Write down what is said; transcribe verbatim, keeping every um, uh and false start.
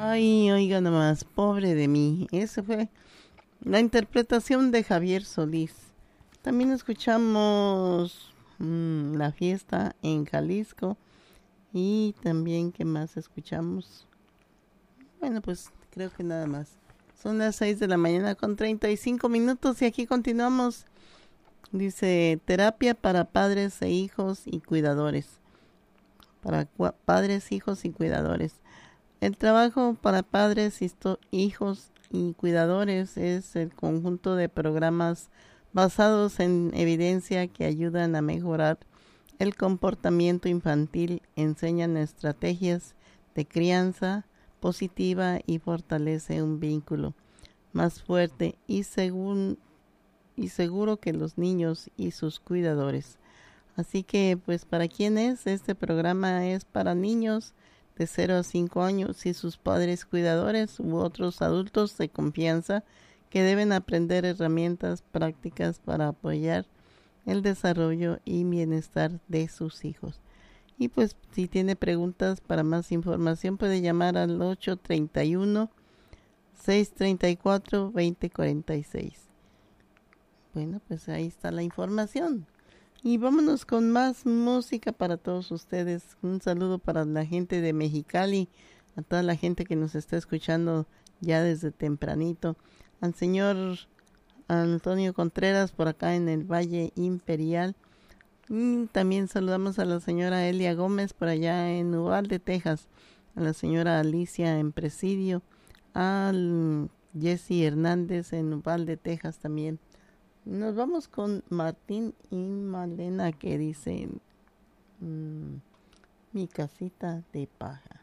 Ay, oiga nomás, pobre de mí. Esa fue la interpretación de Javier Solís. También escuchamos mm, La fiesta en Jalisco. Y también, ¿qué más escuchamos? Bueno, pues creo que nada más. Son las seis de la mañana con treinta y cinco minutos y aquí continuamos. Dice, terapia para padres e hijos y cuidadores. Para cua- padres, hijos y cuidadores. El trabajo para padres, histo- hijos y cuidadores es el conjunto de programas basados en evidencia que ayudan a mejorar el comportamiento infantil, enseñan estrategias de crianza positiva y fortalece un vínculo más fuerte y, segun- y seguro que los niños y sus cuidadores. Así que, pues, ¿para quién es? Este programa es para niños de cero a cinco años y sus padres cuidadores u otros adultos de confianza que deben aprender herramientas prácticas para apoyar el desarrollo y bienestar de sus hijos. Y pues si tiene preguntas para más información puede llamar al ocho tres uno, seis tres cuatro, dos cero cuatro seis. Bueno, pues ahí está la información. Y vámonos con más música para todos ustedes. Un saludo para la gente de Mexicali, a toda la gente que nos está escuchando ya desde tempranito. Al señor Antonio Contreras por acá en el Valle Imperial. Y también saludamos a la señora Elia Gómez por allá en Uvalde, Texas. A la señora Alicia en Presidio. Al Jesse Hernández en Uvalde, Texas también. Nos vamos con Martín y Malena que dicen mmm, mi casita de paja.